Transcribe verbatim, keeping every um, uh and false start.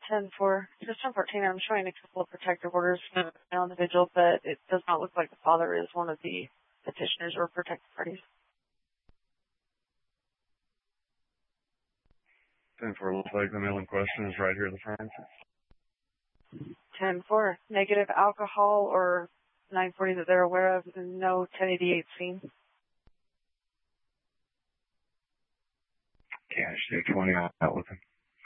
ten four. System fourteen, I'm showing a couple of protective orders for the individual, but it does not look like the father is one of the petitioners or protected parties. ten four, looks like the male in question is right here at the front. ten four, negative alcohol or nine forty that they're aware of, and no ten eighty-eight seen. Cash day twenty out with him.